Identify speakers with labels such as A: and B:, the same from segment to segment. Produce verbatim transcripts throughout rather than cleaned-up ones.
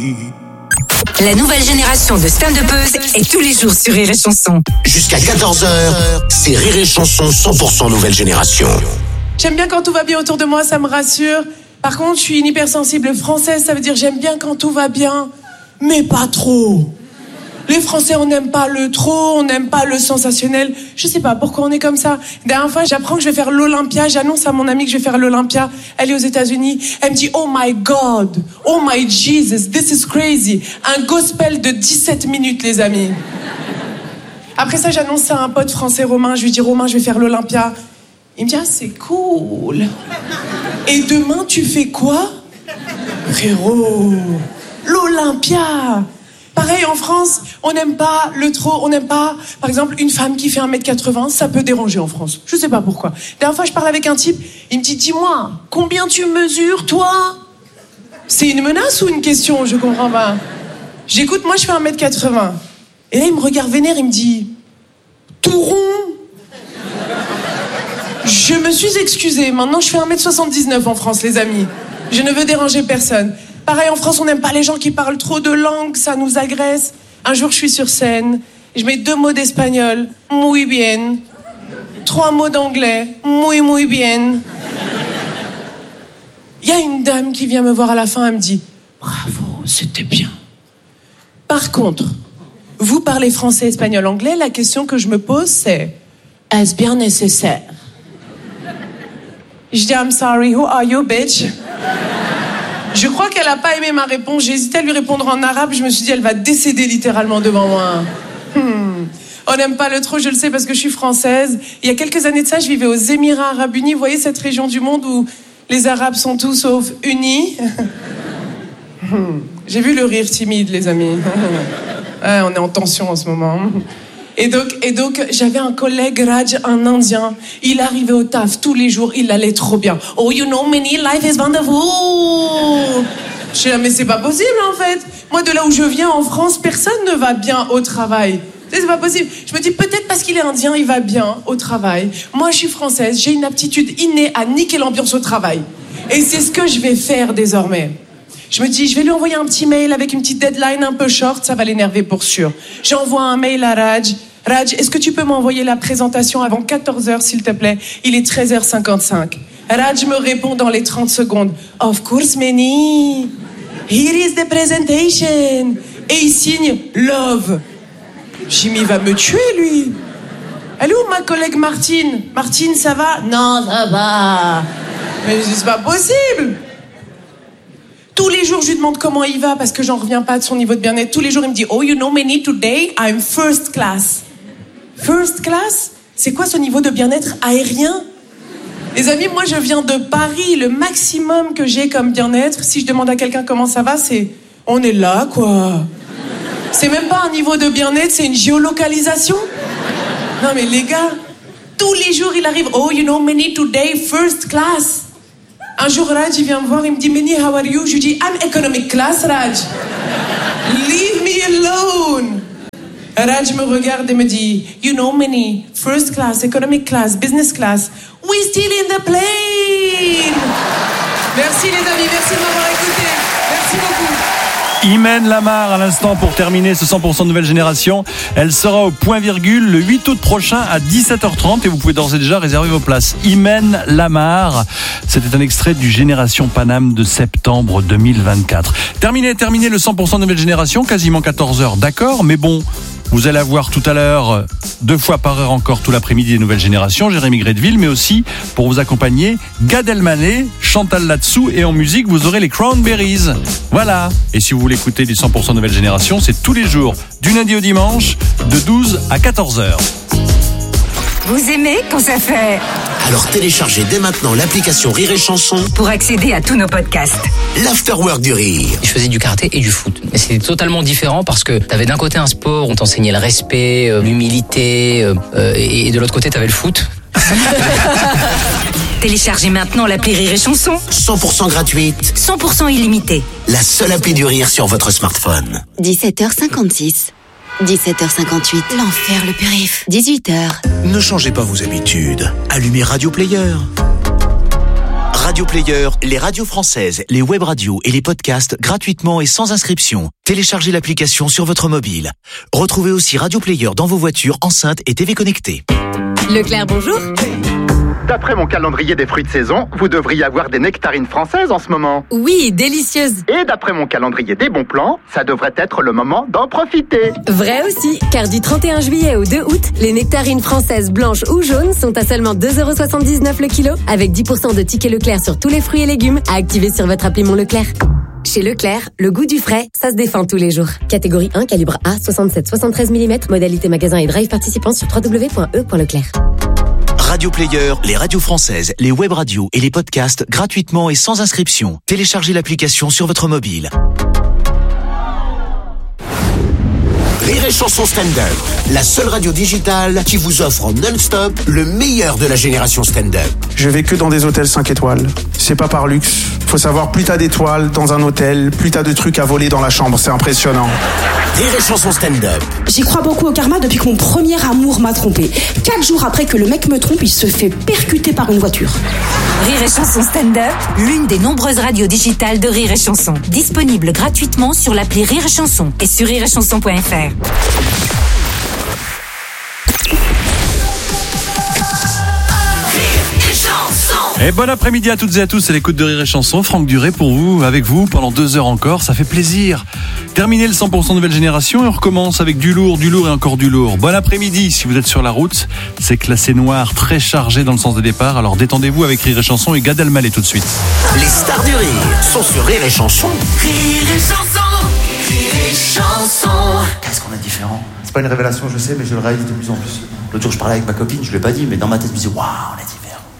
A: La nouvelle génération de stand-uppeuses est tous les jours sur Rire et Chanson.
B: Jusqu'à quatorze heures, c'est Rire et Chanson cent pour cent nouvelle génération.
C: J'aime bien quand tout va bien autour de moi, ça me rassure. Par contre, je suis une hypersensible française, ça veut dire j'aime bien quand tout va bien, mais pas trop. Les Français, on n'aime pas le trop, on n'aime pas le sensationnel. Je sais pas pourquoi on est comme ça. La dernière fois, j'apprends que je vais faire l'Olympia. J'annonce à mon amie que je vais faire l'Olympia. Elle est aux États-Unis. Elle me dit, oh my God, oh my Jesus, this is crazy. Un gospel de dix-sept minutes, les amis. Après ça, j'annonce ça à un pote français, Romain. Je lui dis, Romain, je vais faire l'Olympia. Il me dit, ah, c'est cool. Et demain, tu fais quoi? Frérot, l'Olympia. Pareil, en France, on n'aime pas le trop, on n'aime pas, par exemple, une femme qui fait un mètre quatre-vingts, ça peut déranger en France. Je sais pas pourquoi. La dernière fois, je parle avec un type, il me dit, dis-moi, combien tu mesures, toi? C'est une menace ou une question? Je comprends pas. J'écoute, moi, je fais un mètre quatre-vingts. Et là, il me regarde vénère, il me dit, tout rond? Je me suis excusée. Maintenant, je fais un mètre soixante-dix-neuf en France, les amis. Je ne veux déranger personne. Pareil, en France, on n'aime pas les gens qui parlent trop de langues, ça nous agresse. Un jour, je suis sur scène, et je mets deux mots d'espagnol, muy bien. Trois mots d'anglais, muy, muy bien. Il y a une dame qui vient me voir à la fin, elle me dit, bravo, c'était bien. Par contre, vous parlez français, espagnol, anglais, la question que je me pose, c'est, est-ce bien nécessaire? Je dis, I'm sorry, who are you, bitch? Je crois qu'elle a pas aimé ma réponse. J'ai hésité à lui répondre en arabe. Je me suis dit, elle va décéder littéralement devant moi. Hmm. On n'aime pas le trop, je le sais parce que je suis française. Il y a quelques années de ça, je vivais aux Émirats Arabes Unis. Vous voyez cette région du monde où les Arabes sont tous sauf unis. hmm. J'ai vu le rire timide, les amis. ouais, on est en tension en ce moment. Et donc, et donc, j'avais un collègue, Raj, un Indien. Il arrivait au taf tous les jours, il allait trop bien. Oh, you know, many life is wonderful. Je suis là, mais c'est pas possible, en fait. Moi, de là où je viens, en France, personne ne va bien au travail. C'est pas possible. Je me dis, peut-être parce qu'il est indien, il va bien au travail. Moi, je suis française, j'ai une aptitude innée à niquer l'ambiance au travail. Et c'est ce que je vais faire désormais. Je me dis, je vais lui envoyer un petit mail avec une petite deadline un peu short, ça va l'énerver pour sûr. J'envoie un mail à Raj. Raj, est-ce que tu peux m'envoyer la présentation avant quatorze heures, s'il te plaît? Il est treize heures cinquante-cinq. Raj me répond dans les trente secondes. Of course, Manny. Here is the presentation. Et il signe Love. Jimmy va me tuer, lui. Elle est où ma collègue Martine? Martine, ça va? Non, ça va. Mais c'est pas possible. Tous les jours, je lui demande comment il va parce que j'en reviens pas de son niveau de bien-être. Tous les jours, il me dit, oh, you know, Manny, today, I'm first class. First class? C'est quoi ce niveau de bien-être aérien? Les amis, moi, je viens de Paris. Le maximum que j'ai comme bien-être, si je demande à quelqu'un comment ça va, c'est, on est là, quoi. C'est même pas un niveau de bien-être, c'est une géolocalisation. Non, mais les gars, tous les jours, il arrive, oh, you know, Manny, today, first class. Un jour, Raj, il vient me voir, il me dit, Manny, how are you? Je lui dis, I'm economic class, Raj. Leave me alone. Raj me regarde et me dit, you know, Manny, first class, economic class, business class, we still in the plane. Merci les amis, merci de m'avoir écouté. Merci beaucoup.
D: Imen Lamar à l'instant pour terminer ce cent pour cent nouvelle génération. Elle sera au point virgule le huit août prochain à dix-sept heures trente et vous pouvez d'ores et déjà réserver vos places. Imen Lamar, c'était un extrait du Génération Paname de septembre deux mille vingt-quatre. Terminé, terminé le cent pour cent nouvelle génération, quasiment quatorze heures, d'accord, mais bon, vous allez avoir tout à l'heure, deux fois par heure encore tout l'après-midi des nouvelles générations, Jérémy Grédeville, mais aussi pour vous accompagner, Gad Elmaleh, Chantal Latsou et en musique, vous aurez les Cranberries. Voilà. Et si vous voulez écouter du cent pour cent nouvelle génération, c'est tous les jours, du lundi au dimanche, de douze à quatorze heures.
A: Vous aimez quand ça fait...
B: Alors téléchargez dès maintenant l'application Rire et Chanson
A: pour accéder à tous nos podcasts.
B: L'Afterwork du Rire.
E: Je faisais du karaté et du foot. Mais c'était totalement différent parce que t'avais d'un côté un sport où on t'enseignait le respect, euh, l'humilité, euh, euh, et de l'autre côté t'avais le foot.
A: Téléchargez maintenant l'appli Rire et Chanson.
B: cent pour cent gratuite.
A: cent pour cent illimité.
B: La seule appli du rire sur votre smartphone.
F: dix-sept heures cinquante-six. dix-sept heures cinquante-huit. L'enfer, le périph. dix-huit heures.
B: Ne changez pas vos habitudes. Allumez Radio Player. Radio Player, les radios françaises, les web radios et les podcasts gratuitement et sans inscription. Téléchargez l'application sur votre mobile. Retrouvez aussi Radio Player dans vos voitures, enceintes et T V connectées.
F: Leclerc, bonjour.
G: D'après mon calendrier des fruits de saison, vous devriez avoir des nectarines françaises en ce moment.
F: Oui, délicieuse.
G: Et d'après mon calendrier des bons plans, ça devrait être le moment d'en profiter.
F: Vrai aussi, car du trente et un juillet au deux août, les nectarines françaises blanches ou jaunes sont à seulement deux euros soixante-dix-neuf le kilo, avec dix pour cent de tickets Leclerc sur tous les fruits et légumes à activer sur votre appli Mon Leclerc. Chez Leclerc, le goût du frais, ça se défend tous les jours. Catégorie un, calibre A, soixante-sept soixante-treize millimètres, modalité magasin et drive participant sur w w w point e point leclerc.
B: Radio Player, les radios françaises, les web radios et les podcasts gratuitement et sans inscription. Téléchargez l'application sur votre mobile. Rire et Chanson Stand-Up, la seule radio digitale qui vous offre en non-stop le meilleur de la génération stand-up.
H: Je vais que dans des hôtels cinq étoiles. C'est pas par luxe. Faut savoir, plus t'as d'étoiles dans un hôtel, plus t'as de trucs à voler dans la chambre. C'est impressionnant.
B: Rire et Chanson Stand-Up.
I: J'y crois beaucoup au karma depuis que mon premier amour m'a trompé. Quatre jours après que le mec me trompe, il se fait percuter par une voiture.
A: Rire et Chanson Stand-Up, l'une des nombreuses radios digitales de Rire et Chanson. Disponible gratuitement sur l'appli Rire et Chanson et sur rire et chanson point f r.
D: Et bon après-midi à toutes et à tous, c'est l'écoute de Rire et Chanson. Franck Duré pour vous, avec vous, pendant deux heures encore, ça fait plaisir. Terminez le cent pour cent nouvelle génération et on recommence avec du lourd, du lourd et encore du lourd. Bon après-midi, si vous êtes sur la route, c'est classé noir, très chargé dans le sens de départ, alors détendez-vous avec Rire et Chanson et Gad Elmaleh tout de suite.
B: Les stars du rire sont sur Rire et Chanson.
A: Rire et Chanson, Rire et Chanson.
J: Qu'est-ce qu'on est différent? C'est pas une révélation, je sais, mais je le réalise de plus en plus. L'autre jour, je parlais avec ma copine, je lui ai pas dit, mais dans ma tête, je me disais, waouh, on est différent.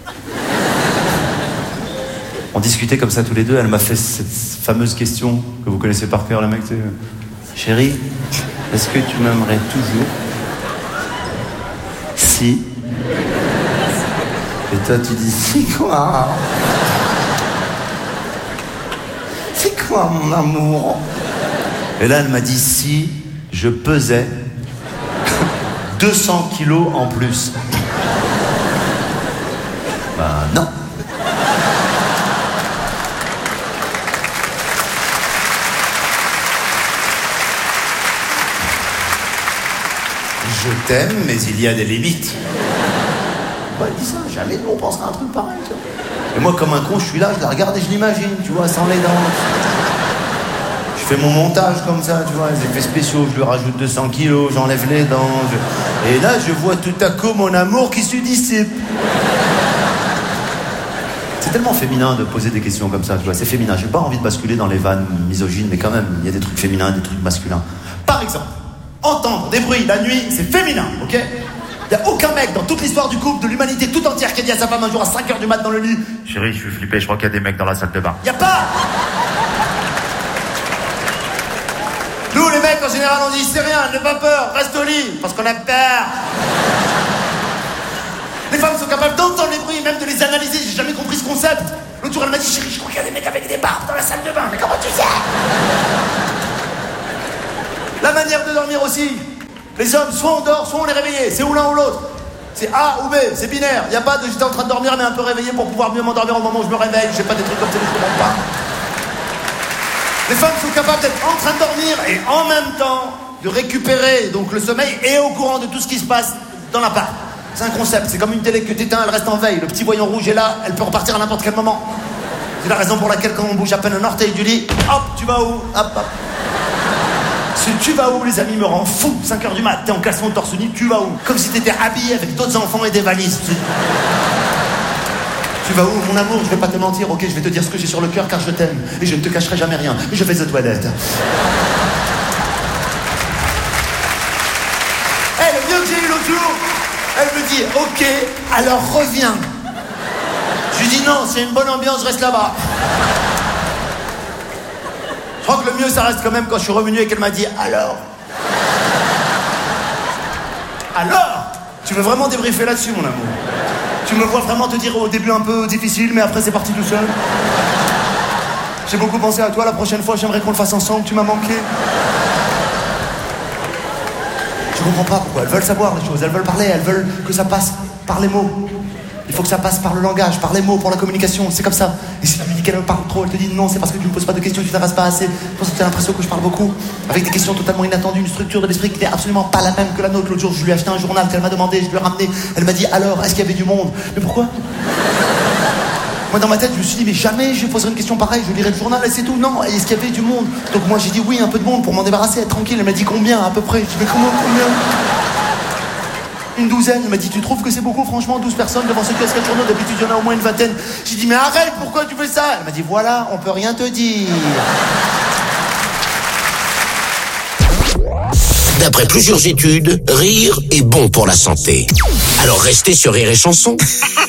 J: On discutait comme ça tous les deux, elle m'a fait cette fameuse question que vous connaissez par cœur, le mec, tu sais, chérie, est-ce que tu m'aimerais toujours si... Et toi, tu dis, c'est quoi? C'est quoi, mon amour? Et là, elle m'a dit, si je pesais deux cents kilos en plus. Ben non. Je t'aime, mais il y a des limites. Bah, elle dit ça, jamais nous on pensera à un truc pareil. Tu vois. Et moi, comme un con, je suis là, je la regarde et je l'imagine, tu vois, sans les dents. Je fais mon montage comme ça, tu vois, les effets spéciaux, je lui rajoute deux cents kilos, j'enlève les dents. Je... Et là, je vois tout à coup mon amour qui se dissipe. C'est tellement féminin de poser des questions comme ça, tu vois, c'est féminin. J'ai pas envie de basculer dans les vannes misogynes, mais quand même, il y a des trucs féminins, des trucs masculins. Par exemple, entendre des bruits la nuit, c'est féminin, ok? Il n'y a aucun mec dans toute l'histoire du couple, de l'humanité tout entière, qui a dit à sa femme un jour à cinq heures du mat dans le lit, chérie, je suis flippé, je crois qu'il y a des mecs dans la salle de bain. Il n'y a pas. Nous, les mecs, en général, on dit, c'est rien, n'aie pas peur, reste au lit, parce qu'on a peur. Les femmes sont capables d'entendre les bruits, même de les analyser, j'ai jamais compris ce concept. L'autre jour, elle m'a dit, chérie, je crois qu'il y a des mecs avec des barbes dans la salle de bain, mais comment tu sais? La manière de dormir aussi. Les hommes, soit on dort, soit on est réveillé. C'est ou l'un ou l'autre. C'est A ou B, c'est binaire. Il n'y a pas de j'étais en train de dormir mais un peu réveillé pour pouvoir mieux m'endormir au moment où je me réveille. Je sais pas des trucs comme ça, je ne comprends pas. Les femmes sont capables d'être en train de dormir et en même temps de récupérer donc le sommeil et au courant de tout ce qui se passe dans l'appart. C'est un concept, c'est comme une télé que t'éteins, elle reste en veille. Le petit voyant rouge est là, elle peut repartir à n'importe quel moment. C'est la raison pour laquelle quand on bouge à peine un orteil du lit, hop, tu vas où? Hop, hop. Ce tu vas où, les amis, me rend fou. cinq heures du mat, t'es en caleçon torse nu, tu vas où? Comme si t'étais habillé avec d'autres enfants et des valises. Tu vas où, mon amour? Je vais pas te mentir, ok, je vais te dire ce que j'ai sur le cœur car je t'aime. Et je ne te cacherai jamais rien. Je vais aux toilettes. Eh, hey, le mieux que j'ai eu l'autre jour, elle me dit, ok, alors reviens. Je lui dis non, c'est une bonne ambiance, je reste là-bas. Je crois que le mieux, ça reste quand même quand je suis revenu et qu'elle m'a dit « Alors ?» Alors ? Tu veux vraiment débriefer là-dessus, mon amour? Tu me vois vraiment te dire au début un peu difficile, mais après c'est parti tout seul? J'ai beaucoup pensé à toi, la prochaine fois, j'aimerais qu'on le fasse ensemble, tu m'as manqué. Je comprends pas pourquoi, elles veulent savoir les choses, elles veulent parler, elles veulent que ça passe par les mots. Il faut que ça passe par le langage, par les mots, pour la communication. C'est comme ça. Et si tu lui dis qu'elle parle trop, elle te dit non, c'est parce que tu ne poses pas de questions, tu ne t'intéresses pas assez. Je pense que tu as l'impression que je parle beaucoup. Avec des questions totalement inattendues, une structure de l'esprit qui n'est absolument pas la même que la nôtre. L'autre jour, je lui ai acheté un journal qu'elle m'a demandé, je lui ai ramené. Elle m'a dit alors, est-ce qu'il y avait du monde? Mais pourquoi? Moi, dans ma tête, je me suis dit, mais jamais je lui poserai une question pareille, je lirai le journal et c'est tout. Non, est-ce qu'il y avait du monde? Donc moi, j'ai dit oui, un peu de monde pour m'en débarrasser, être tranquille. Elle m'a dit combien, à peu près? Je dis, mais comment, combien? Une douzaine. Elle m'a dit, tu trouves que c'est beaucoup, franchement, douze personnes devant ce kiosque à journaux? D'habitude, il y en a au moins une vingtaine. J'ai dit, mais arrête, pourquoi tu fais ça? Elle m'a dit, voilà, on peut rien te dire.
K: D'après plusieurs études, rire est bon pour la santé. Alors restez sur Rire et Chanson.